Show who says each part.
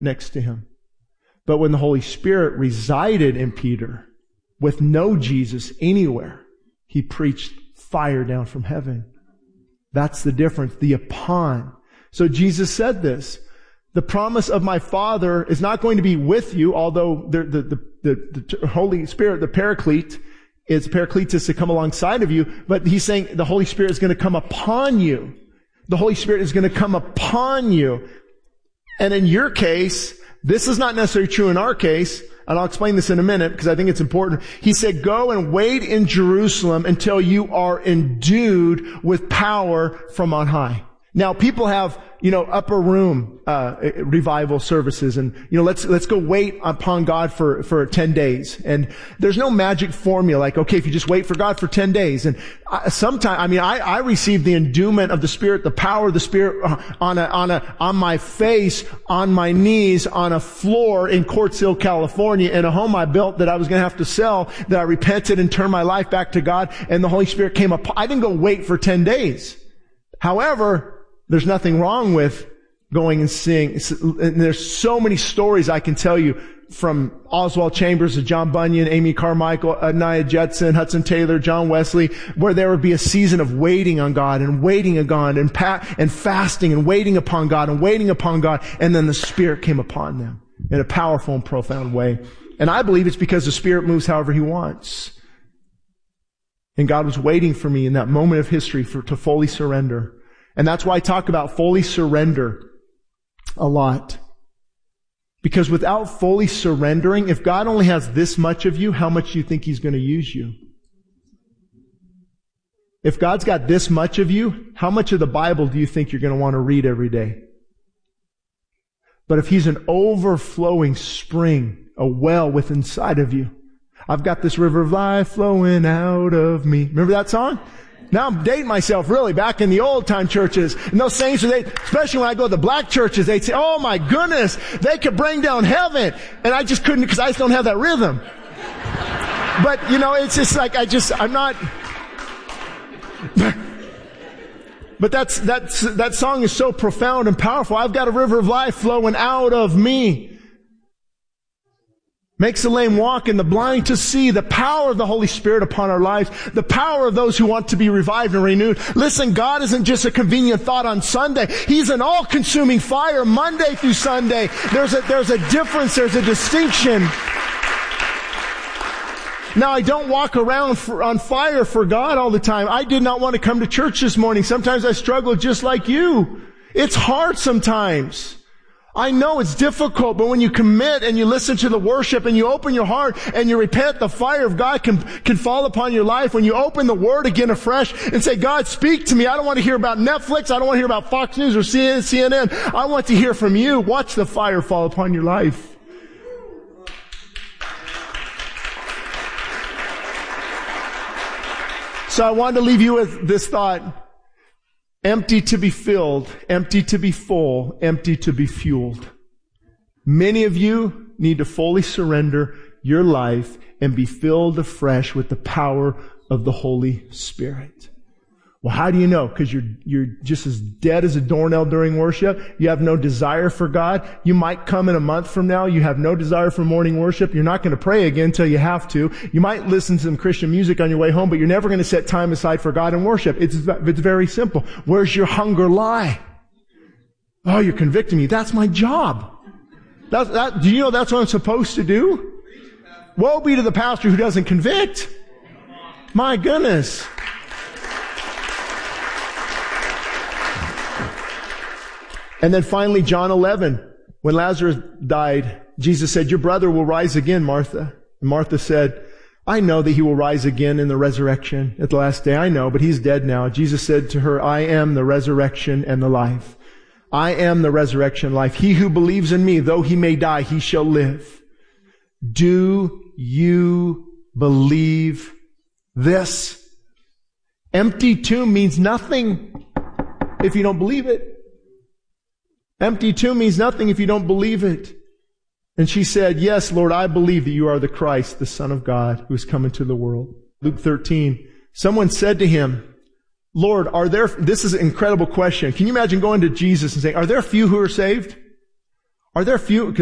Speaker 1: next to him. But when the Holy Spirit resided in Peter, with no Jesus anywhere, he preached fire down from heaven. That's the difference, the upon. So Jesus said this, the promise of my Father is not going to be with you, although the Holy Spirit, the Paraclete, is Paracletus to come alongside of you, but he's saying the Holy Spirit is going to come upon you. The Holy Spirit is going to come upon you. And in your case, this is not necessarily true in our case, and I'll explain this in a minute because I think it's important. He said, go and wait in Jerusalem until you are endued with power from on high. Now, people have, upper room, revival services and, let's go wait upon God for 10 days. And there's no magic formula like, okay, if you just wait for God for 10 days. And I received the endowment of the Spirit, the power of the Spirit on my face, on my knees, on a floor in Quartzville, California, in a home I built that I was going to have to sell, that I repented and turned my life back to God. And the Holy Spirit came up. I didn't go wait for 10 days. However, there's nothing wrong with going and seeing. And there's so many stories I can tell you from Oswald Chambers to John Bunyan, Amy Carmichael, Nia Jetson, Hudson Taylor, John Wesley, where there would be a season of waiting on God and waiting on God and fasting and waiting upon God and waiting upon God. And then the Spirit came upon them in a powerful and profound way. And I believe it's because the Spirit moves however He wants. And God was waiting for me in that moment of history to fully surrender. And that's why I talk about fully surrender a lot. Because without fully surrendering, if God only has this much of you, how much do you think He's going to use you? If God's got this much of you, how much of the Bible do you think you're going to want to read every day? But if He's an overflowing spring, a well within inside of you, I've got this river of life flowing out of me. Remember that song? Now I'm dating myself really back in the old time churches. And those saints, especially when I go to the black churches, they'd say, oh my goodness, they could bring down heaven. And I just couldn't because I just don't have that rhythm. But, it's just like, I'm not. But that song is so profound and powerful. I've got a river of life flowing out of me. Makes the lame walk and the blind to see. The power of the Holy Spirit upon our lives. The power of those who want to be revived and renewed. Listen, God isn't just a convenient thought on Sunday. He's an all-consuming fire Monday through Sunday. There's a difference. There's a distinction. Now, I don't walk around on fire for God all the time. I did not want to come to church this morning. Sometimes I struggle just like you. It's hard sometimes. I know it's difficult, but when you commit and you listen to the worship and you open your heart and you repent, the fire of God can fall upon your life. When you open the Word again afresh and say, God, speak to me. I don't want to hear about Netflix. I don't want to hear about Fox News or CNN. I want to hear from you. Watch the fire fall upon your life. So I wanted to leave you with this thought. Empty to be filled, empty to be full, empty to be fueled. Many of you need to fully surrender your life and be filled afresh with the power of the Holy Spirit. Well, how do you know? Because you're just as dead as a doornail during worship. You have no desire for God. You might come in a month from now. You have no desire for morning worship. You're not going to pray again until you have to. You might listen to some Christian music on your way home, but you're never going to set time aside for God and worship. It's very simple. Where's your hunger lie? Oh, you're convicting me. That's my job. Do you know that's what I'm supposed to do? Woe be to the pastor who doesn't convict. My goodness. And then finally, John 11, when Lazarus died, Jesus said, your brother will rise again, Martha. And Martha said, I know that he will rise again in the resurrection at the last day. I know, but he's dead now. Jesus said to her, I am the resurrection and the life. I am the resurrection and life. He who believes in me, though he may die, he shall live. Do you believe this? Empty tomb means nothing if you don't believe it. Empty tomb means nothing if you don't believe it. And she said, yes, Lord, I believe that you are the Christ, the Son of God, who has come into the world. Luke 13. Someone said to him, Lord, this is an incredible question. Can you imagine going to Jesus and saying, are there few who are saved? Are there few,